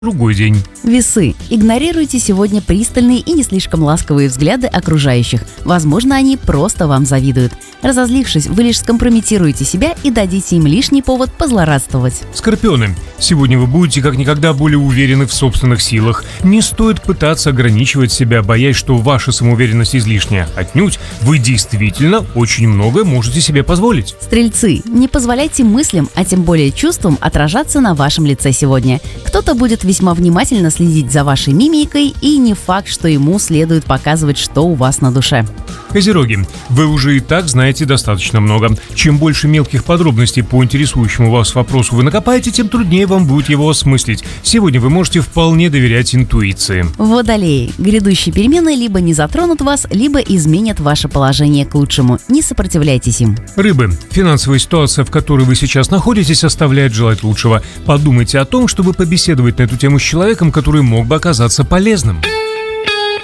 другой день. Весы. Игнорируйте сегодня пристальные и не слишком ласковые взгляды окружающих. Возможно, они просто вам завидуют. Разозлившись, вы лишь скомпрометируете себя и дадите им лишний повод позлорадствовать. Скорпионы. Сегодня вы будете как никогда более уверены в собственных силах. Не стоит пытаться ограничивать себя, боясь, что ваша самоуверенность излишняя. Отнюдь, вы действительно очень многое можете себе позволить. Стрельцы. Не позволяйте мыслям, а тем более чувствам, отражаться на вашем лице сегодня. Кто-то будет весьма внимательно следить за вашей мимикой, и не факт, что ему следует показывать, что у вас на душе. Козероги. Вы уже и так знаете достаточно много. Чем больше мелких подробностей по интересующему вас вопросу вы накопаете, тем труднее вам будет его осмыслить. Сегодня вы можете вполне доверять интуиции. Водолеи. Грядущие перемены либо не затронут вас, либо изменят ваше положение к лучшему. Не сопротивляйтесь им. Рыбы. Финансовая ситуация, в которой вы сейчас находитесь, оставляет желать лучшего. Подумайте о том, чтобы побеседовать на эту тему с человеком, который мог бы оказаться полезным.